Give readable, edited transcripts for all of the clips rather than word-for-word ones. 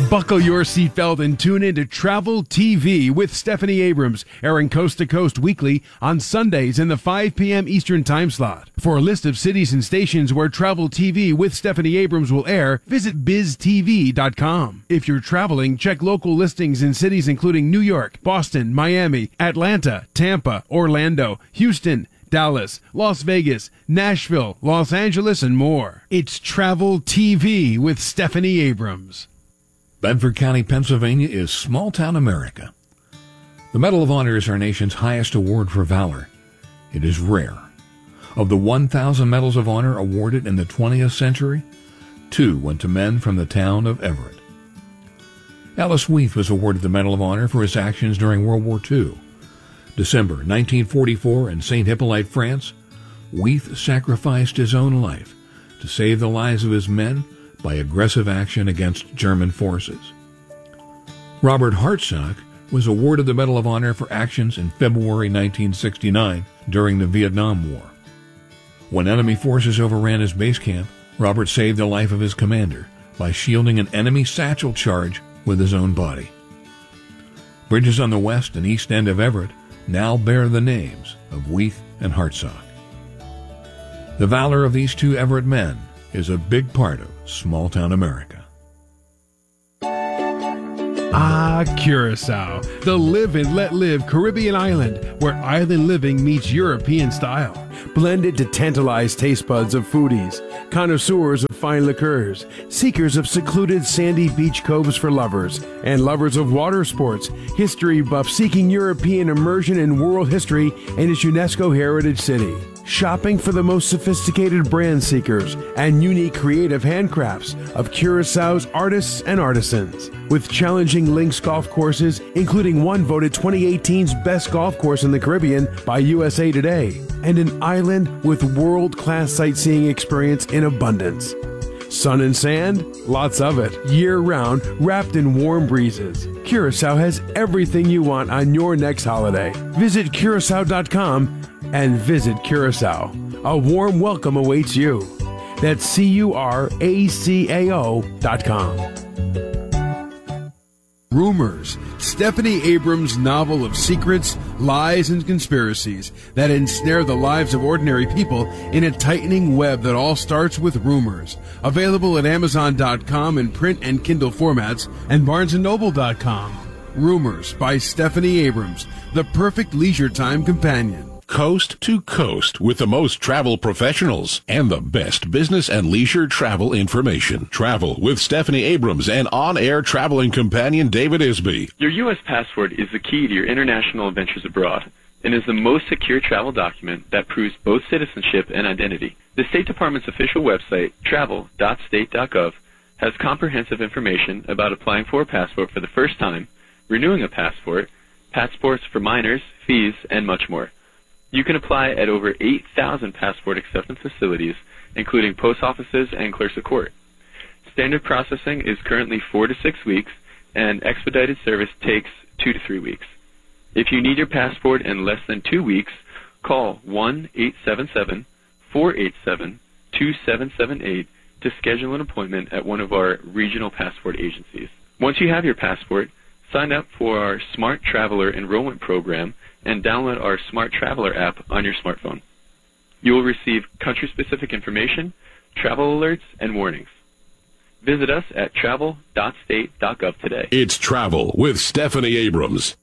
Buckle your seatbelt and tune in to Travel TV with Stephanie Abrams, airing coast to coast weekly on Sundays in the 5 p.m. Eastern time slot. For a list of cities and stations where Travel TV with Stephanie Abrams will air, visit biztv.com. If you're traveling, check local listings in cities including New York, Boston, Miami, Atlanta, Tampa, Orlando, Houston, Dallas, Las Vegas, Nashville, Los Angeles, and more. It's Travel TV with Stephanie Abrams. Bedford County, Pennsylvania is small-town America. The Medal of Honor is our nation's highest award for valor. It is rare. Of the 1,000 Medals of Honor awarded in the 20th century, 2 went to men from the town of Everett. Ellis Weath was awarded the Medal of Honor for his actions during World War II. December 1944 in St. Hippolyte, France, Weath sacrificed his own life to save the lives of his men by aggressive action against German forces. Robert Hartsock was awarded the Medal of Honor for actions in February 1969 during the Vietnam War. When enemy forces overran his base camp, Robert saved the life of his commander by shielding an enemy satchel charge with his own body. Bridges on the west and east end of Everett now bear the names of Weath and Hartsock. The valor of these 2 Everett men is a big part of small-town America. Curacao, the live and let live Caribbean island where island living meets European style. Blended to tantalize taste buds of foodies, connoisseurs of fine liqueurs, seekers of secluded sandy beach coves for lovers, and lovers of water sports, history buffs seeking European immersion in world history and its UNESCO heritage city. Shopping for the most sophisticated brand seekers and unique creative handcrafts of Curaçao's artists and artisans. With challenging links golf courses, including one voted 2018's best golf course in the Caribbean by USA Today, and an island with world-class sightseeing experience in abundance. Sun and sand? Lots of it. Year-round, wrapped in warm breezes. Curaçao has everything you want on your next holiday. Visit Curaçao.com and visit Curaçao. A warm welcome awaits you. That's CURACAO.com. Rumors, Stephanie Abrams' novel of secrets, lies, and conspiracies that ensnare the lives of ordinary people in a tightening web that all starts with rumors. Available at Amazon.com in print and Kindle formats and BarnesandNoble.com. Rumors by Stephanie Abrams, the perfect leisure time companion. Coast to coast with the most travel professionals and the best business and leisure travel information. Travel with Stephanie Abrams and on-air traveling companion David Isby. Your U.S. passport is the key to your international adventures abroad and is the most secure travel document that proves both citizenship and identity. The State Department's official website, travel.state.gov, has comprehensive information about applying for a passport for the first time, renewing a passport, passports for minors, fees, and much more. You can apply at over 8,000 passport acceptance facilities, including post offices and clerks of court. Standard processing is currently 4 to 6 weeks, and expedited service takes 2 to 3 weeks. If you need your passport in less than 2 weeks, call 1-877-487-2778 to schedule an appointment at one of our regional passport agencies. Once you have your passport, sign up for our Smart Traveler Enrollment Program and download our Smart Traveler app on your smartphone. You will receive country-specific information, travel alerts, and warnings. Visit us at travel.state.gov today. It's Travel with Stephanie Abrams.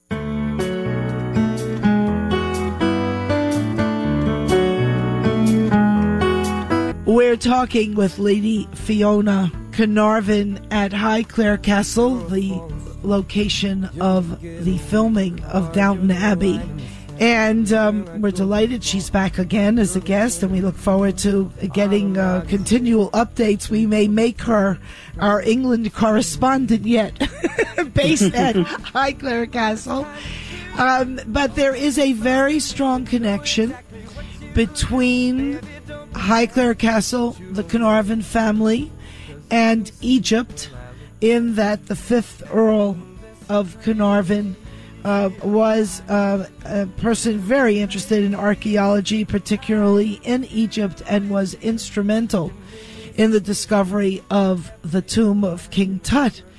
We're talking with Lady Fiona Carnarvon at Highclere Castle, the location of the filming of Downton Abbey. And we're delighted she's back again as a guest, and we look forward to getting continual updates. We may make her our England correspondent yet, based at Highclere Castle. But there is a very strong connection between Highclere Castle, the Carnarvon family, and Egypt, in that the 5th Earl of Carnarvon was a person very interested in archaeology, particularly in Egypt, and was instrumental in the discovery of the tomb of King Tut.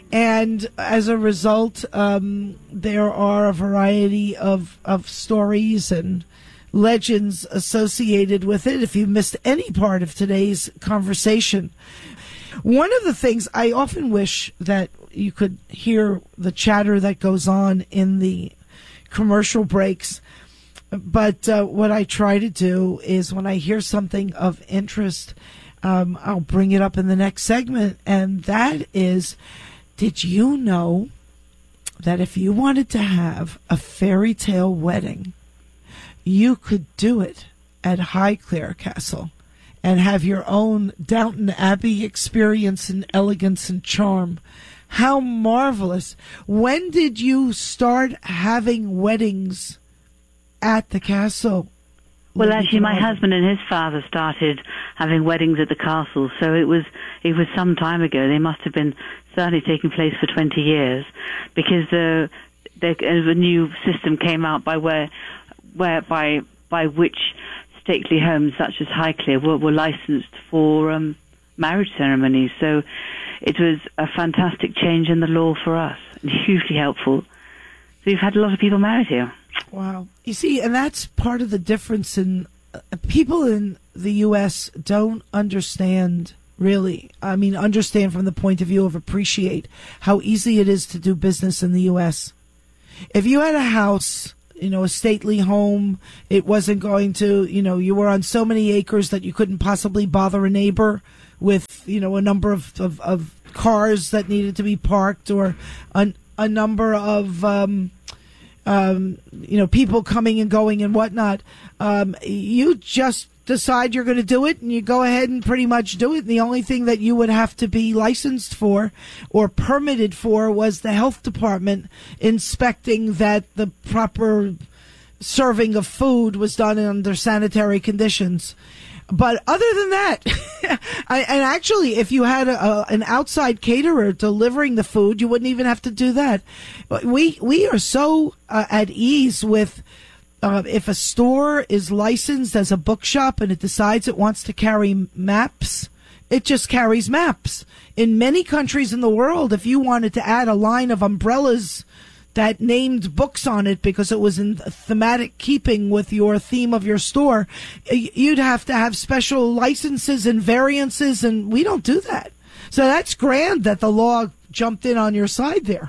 And as a result, there are a variety of stories and legends associated with it. If you missed any part of today's conversation, one of the things I often wish that you could hear the chatter that goes on in the commercial breaks. But what I try to do is when I hear something of interest, I'll bring it up in the next segment. And that is, did you know that if you wanted to have a fairy tale wedding, you could do it at Highclere Castle and have your own Downton Abbey experience in elegance and charm? How marvelous. When did you start having weddings at the castle? Well, actually, my husband and his father started having weddings at the castle, so it was some time ago. They must have been certainly taking place for 20 years, because a new system came out by which stately homes such as Highclere were licensed for marriage ceremonies. So it was a fantastic change in the law for us, and hugely helpful. So we've had a lot of people married here. Wow. You see, and that's part of the difference in people in the U.S. don't understand, really. I mean, understand from the point of view of appreciate how easy it is to do business in the U.S. If you had a house, a stately home, it wasn't going to, you were on so many acres that you couldn't possibly bother a neighbor with, a number of cars that needed to be parked, or a number of people coming and going and whatnot. You just decide you're going to do it, and you go ahead and pretty much do it. And the only thing that you would have to be licensed for or permitted for was the health department inspecting that the proper serving of food was done under sanitary conditions. But other than that, and actually, if you had an outside caterer delivering the food, you wouldn't even have to do that. We are so at ease with if a store is licensed as a bookshop and it decides it wants to carry maps, it just carries maps. In many countries in the world, if you wanted to add a line of umbrellas that named books on it because it was in thematic keeping with your theme of your store, you'd have to have special licenses and variances, and we don't do that. So that's grand that the law jumped in on your side there.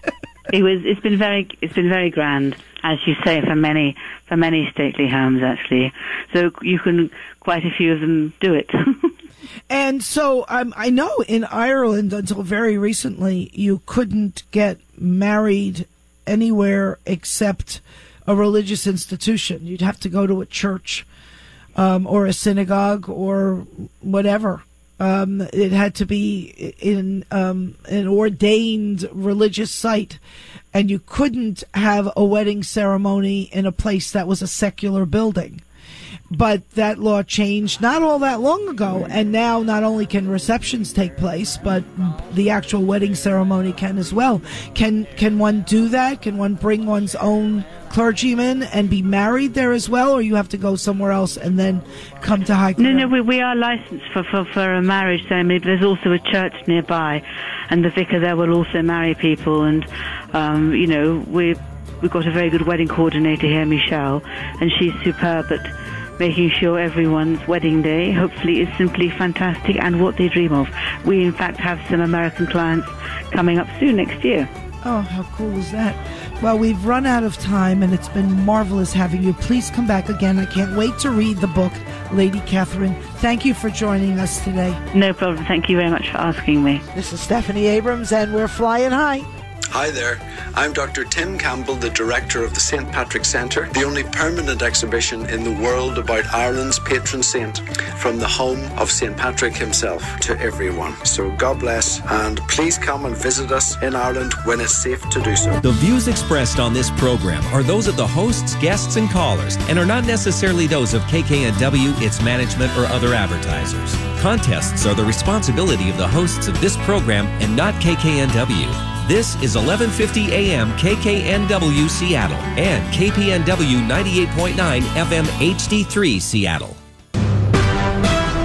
It's been very grand, as you say, for many stately homes, actually. So you can, quite a few of them do it. And so I know in Ireland until very recently you couldn't get married anywhere except a religious institution. You'd have to go to a church or a synagogue or whatever. It had to be in an ordained religious site, and you couldn't have a wedding ceremony in a place that was a secular building. But that law changed not all that long ago, and now not only can receptions take place, but the actual wedding ceremony can as well. Can one do that? Can one bring one's own clergyman and be married there as well, or you have to go somewhere else and then come to Highclere? No, we are licensed for a marriage ceremony, but there's also a church nearby, and the vicar there will also marry people, and we've got a very good wedding coordinator here, Michelle, and she's superb at making sure everyone's wedding day, hopefully, is simply fantastic and what they dream of. We, in fact, have some American clients coming up soon next year. Oh, how cool is that? Well, we've run out of time, and it's been marvelous having you. Please come back again. I can't wait to read the book, Lady Catherine. Thank you for joining us today. No problem. Thank you very much for asking me. This is Stephanie Abrams, and we're flying high. Hi there, I'm Dr. Tim Campbell, the director of the St. Patrick Centre, the only permanent exhibition in the world about Ireland's patron saint, from the home of St. Patrick himself to everyone. So God bless, and please come and visit us in Ireland when it's safe to do so. The views expressed on this program are those of the hosts, guests, and callers, and are not necessarily those of KKNW, its management, or other advertisers. Contests are the responsibility of the hosts of this program and not KKNW. This is 1150 AM KKNW Seattle and KPNW 98.9 FM HD3 Seattle.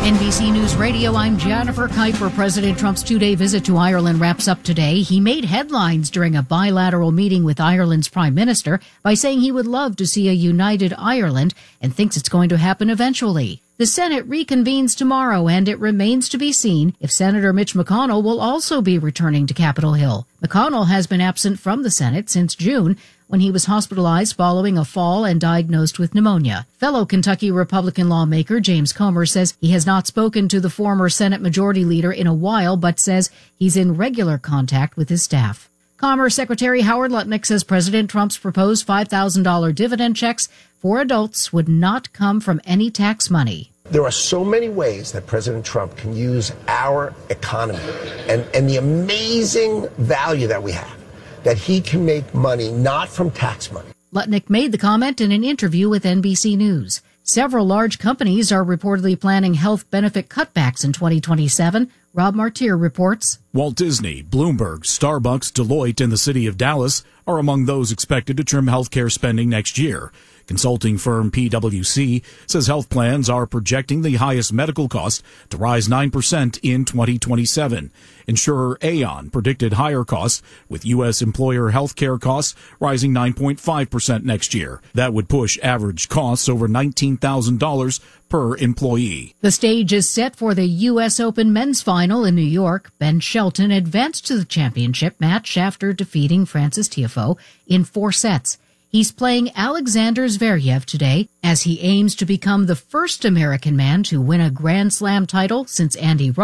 NBC News Radio, I'm Jennifer Kuiper. President Trump's two-day visit to Ireland wraps up today. He made headlines during a bilateral meeting with Ireland's Prime Minister by saying he would love to see a united Ireland and thinks it's going to happen eventually. The Senate reconvenes tomorrow, and it remains to be seen if Senator Mitch McConnell will also be returning to Capitol Hill. McConnell has been absent from the Senate since June, when he was hospitalized following a fall and diagnosed with pneumonia. Fellow Kentucky Republican lawmaker James Comer says he has not spoken to the former Senate Majority Leader in a while, but says he's in regular contact with his staff. Commerce Secretary Howard Lutnick says President Trump's proposed $5,000 dividend checks for adults would not come from any tax money. There are so many ways that President Trump can use our economy and the amazing value that we have, that he can make money not from tax money. Lutnick made the comment in an interview with NBC News. Several large companies are reportedly planning health benefit cutbacks in 2027. Rob Martier reports. Walt Disney, Bloomberg, Starbucks, Deloitte, and the city of Dallas are among those expected to trim healthcare spending next year. Consulting firm PwC says health plans are projecting the highest medical costs to rise 9% in 2027. Insurer Aon predicted higher costs, with U.S. employer health care costs rising 9.5% next year. That would push average costs over $19,000 per employee. The stage is set for the U.S. Open men's final in New York. Ben Shelton advanced to the championship match after defeating Francis Tiafoe in 4 sets. He's playing Alexander Zverev today as he aims to become the first American man to win a Grand Slam title since Andy Roddick